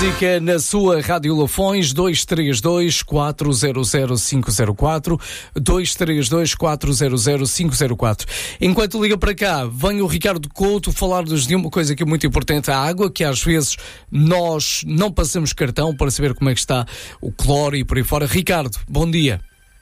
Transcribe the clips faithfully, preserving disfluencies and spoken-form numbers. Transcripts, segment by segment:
música na sua Rádio Lafões, dois três dois, quatro zero zero, cinco zero quatro, dois três dois, quatro zero zero, cinco zero quatro. Enquanto liga para cá, vem o Ricardo Couto falar-nos de uma coisa que é muito importante, a água, que às vezes nós não passamos cartão para saber como é que está o cloro e por aí fora. Ricardo, bom dia.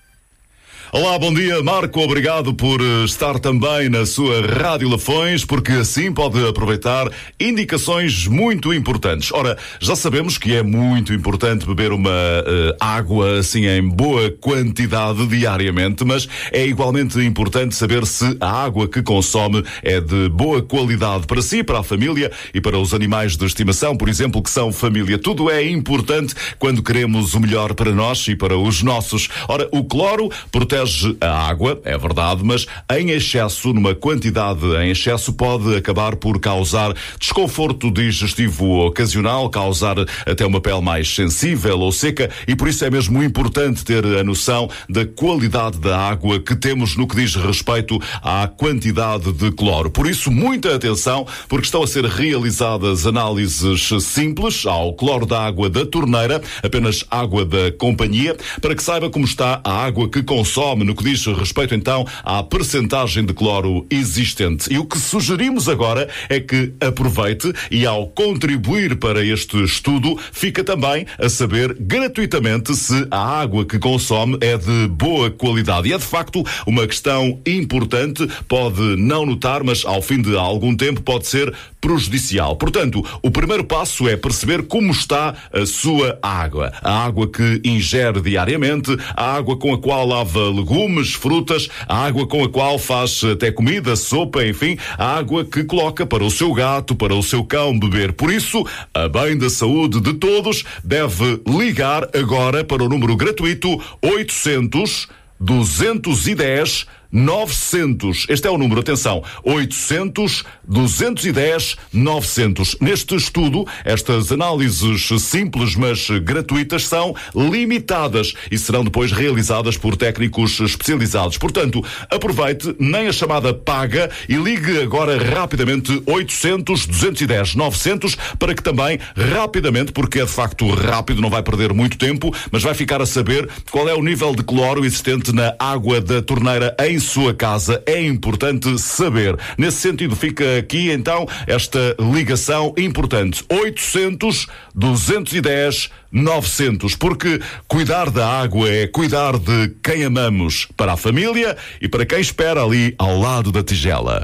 Olá, bom dia, Marco. Obrigado por estar também na sua Rádio Lafões, porque assim pode aproveitar indicações muito importantes. Ora, já sabemos que é muito importante beber uma uh, água assim em boa quantidade diariamente, mas é igualmente importante saber se a água que consome é de boa qualidade para si, para a família e para os animais de estimação, por exemplo, que são família. Tudo é importante quando queremos o melhor para nós e para os nossos. Ora, o cloro protege a água, é verdade, mas em excesso, numa quantidade em excesso, pode acabar por causar desconforto digestivo ocasional, causar até uma pele mais sensível ou seca, e por isso é mesmo importante ter a noção da qualidade da água que temos no que diz respeito à quantidade de cloro. Por isso, muita atenção, porque estão a ser realizadas análises simples ao cloro da água da torneira, apenas água da companhia, para que saiba como está a água que consome no que diz respeito então à percentagem de cloro existente. E o que sugerimos agora é que aproveite e, ao contribuir para este estudo, fica também a saber gratuitamente se a água que consome é de boa qualidade. E é de facto uma questão importante, pode não notar, mas ao fim de algum tempo pode ser prejudicial. Portanto, o primeiro passo é perceber como está a sua água. A água que ingere diariamente, a água com a qual lava legumes, frutas, a água com a qual faz até comida, sopa, enfim, a água que coloca para o seu gato, para o seu cão beber. Por isso, a bem da saúde de todos, deve ligar agora para o número gratuito oitocentos, duzentos e dez, novecentos. Este é o número, atenção, oitocentos, duzentos e dez, novecentos. Neste estudo, estas análises simples, mas gratuitas, são limitadas e serão depois realizadas por técnicos especializados. Portanto, aproveite, nem a chamada paga, e ligue agora rapidamente oitocentos, duzentos e dez, novecentos, para que também, rapidamente, porque é de facto rápido, não vai perder muito tempo, mas vai ficar a saber qual é o nível de cloro existente na água da torneira em sua casa. É importante saber. Nesse sentido, fica aqui então esta ligação importante: oitocentos, duzentos e dez, novecentos, porque cuidar da água é cuidar de quem amamos, para a família e para quem espera ali ao lado da tigela.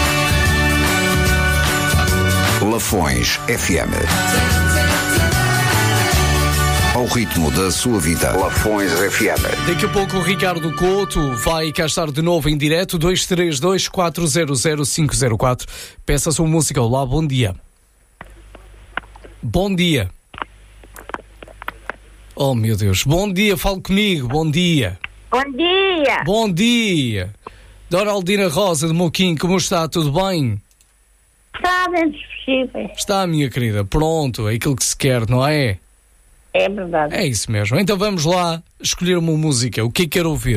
Lafões F M. Ao ritmo da sua vida. Lafões F M. Daqui a pouco o Ricardo Couto vai cá estar de novo em direto. Dois três dois, quatro zero zero, cinco zero quatro. Peça a sua música. Olá, bom dia. Bom dia. Oh, meu Deus. Bom dia, fale comigo. Bom dia. Bom dia. Bom dia. Dona Aldina Rosa de Moquim, como está? Tudo bem? Está dentro dos possíveis. Está, minha querida. Pronto, é aquilo que se quer, não é? É verdade. É isso mesmo. Então vamos lá escolher uma música. O que é que quer ouvir?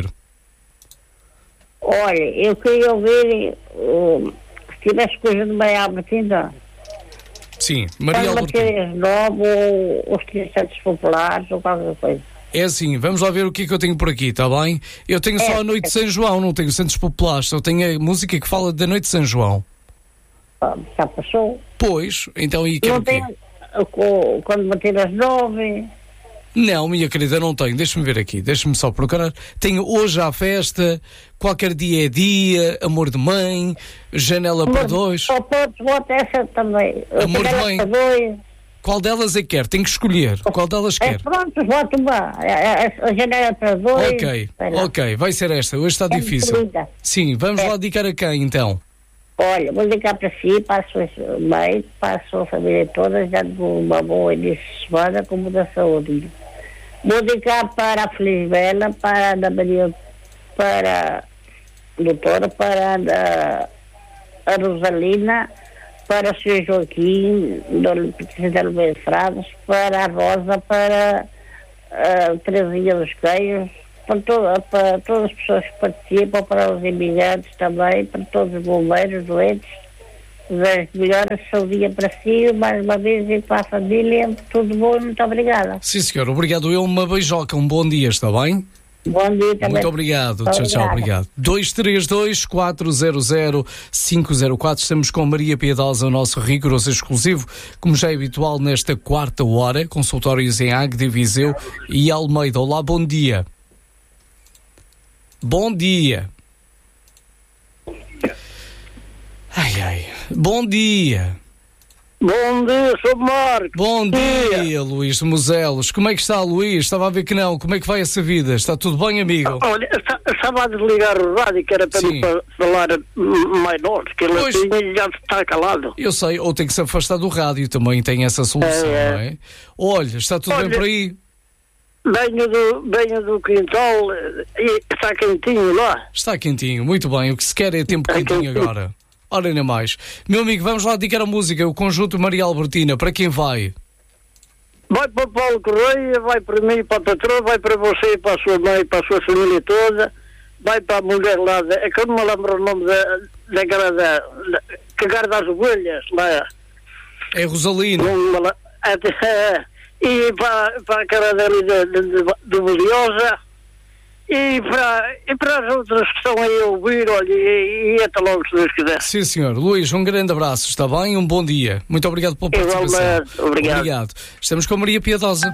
Olha, eu queria ouvir uh, se tivesse coisa de Maria Albertina. Sim, Maria Albertina. Novo, ou os tricentos populares, ou qualquer coisa. É assim, vamos lá ver o que é que eu tenho por aqui, está bem? Eu tenho só é, a Noite é. de São João, não tenho Santos Populares, só tenho a música que fala da Noite de São João. Ah, já passou. Pois, então aí quero não o quê? tem, quando bater as nove. Não, minha querida, não tenho. Deixa-me ver aqui, deixa-me só procurar. Tenho Hoje à Festa, Qualquer Dia é Dia, Amor de Mãe, Janela Amor, para Dois. Ou pode botar essa também. Amor de Mãe. Para dois. Qual delas é que quer? Tenho que escolher. Qual delas quer? É, pronto, bota uma. A janela para dois. Ok, ok, vai ser esta. Hoje está é difícil. Linda. Sim, vamos é. lá dedicar a quem então? Olha, vou dedicar para si, para a sua mãe, para a sua família toda, já de uma boa início de semana, com muita saúde. Vou dedicar para a Felisbela, para a Ana Maria, para a doutora, para a, a Rosalina, para o senhor Joaquim, do Presidente Almeida Fradas, para a Rosa, para a Terezinha dos Queijos, para, to, para todas as pessoas que participam, para os imigrantes também, para todos os bombeiros, doentes, Desejo melhoras, saúde para si, mais uma vez e para a família. Tudo bom e muito obrigada. Sim, senhor. Obrigado. Eu, uma beijoca. Um bom dia, está bem? Bom dia também. Muito obrigado. Tchau, tchau. Obrigado. dois três dois, quatro zero zero, cinco zero quatro. Estamos com Maria Piedosa, o nosso rigoroso exclusivo, como já é habitual nesta quarta hora. Consultórios em Águeda, Viseu e Almeida. Olá, bom dia. Bom dia. Ai, ai. Bom dia. Bom dia, sou Marco. Bom dia, dia, Luís de Moselos. Como é que está, Luís? Estava a ver que não. Como é que vai essa vida? Está tudo bem, amigo? Olha, estava a desligar o rádio, que era para Sim. não falar mais longe, que ele Pois. assim já está calado. Eu sei, ou tem que se afastar do rádio, também tem essa solução, É, é. não é? Olha, está tudo Olha, bem por aí? Venho do, venho do quintal e está quentinho lá. Está quentinho, muito bem. O que se quer é tempo É quentinho quentinho. agora. Ora, ainda mais. Meu amigo, vamos lá dedicar a música, o conjunto Maria Albertina. Para quem vai? Vai para o Paulo Correia, vai para mim, para a patroa, vai para você, para a sua mãe, para a sua família toda, vai para a mulher lá, da, é que eu não me lembro o nome da, daquela da, da, que guarda as ovelhas lá. É Rosalina. Não me le- é, e para, para aquela dali de, de, de, de Boliosa e para, e para as outras que estão aí a ouvir, olha, e, e até logo, se Deus quiser. Sim, senhor. Luís, um grande abraço, está bem? Um bom dia. Muito obrigado pela participação. Igualmente, obrigado. Obrigado. Estamos com a Maria Piedosa.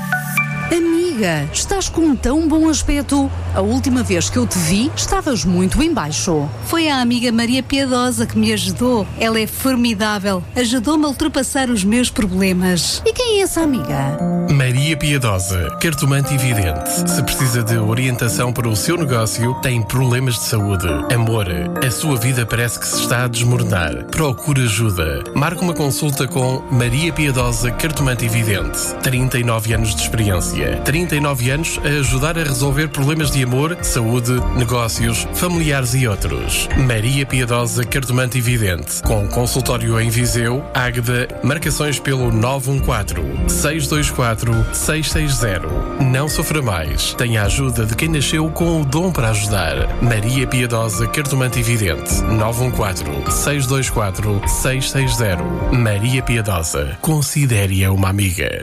Amiga, estás com um tão bom aspecto. A última vez que eu te vi, estavas muito em baixo. Foi a amiga Maria Piedosa que me ajudou. Ela é formidável. Ajudou-me a ultrapassar os meus problemas. E quem é essa amiga? Maria Piedosa, cartomante e vidente. Se precisa de orientação para o seu negócio, tem problemas de saúde, amor, a sua vida parece que se está a desmoronar. Procure ajuda. Marque uma consulta com Maria Piedosa, cartomante e vidente. trinta e nove anos de experiência. trinta e nove anos a ajudar a resolver problemas de amor, saúde, negócios, familiares e outros. Maria Piedosa, cartomante e vidente. Com consultório em Viseu, Águeda, marcações pelo nove um quatro, seis dois quatro, seis seis zero. Não sofra mais. Tenha a ajuda de quem nasceu com o dom para ajudar. Maria Piedosa, cartomante e vidente. nove um quatro, seis dois quatro, seis seis zero. Maria Piedosa. Considere-a uma amiga.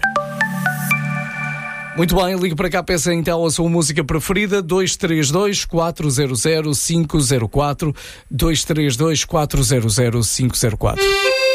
Muito bem, ligue para cá, peça então a sua música preferida, dois três dois, quatro zero zero, cinco zero quatro, dois três dois, quatro zero zero, cinco zero quatro.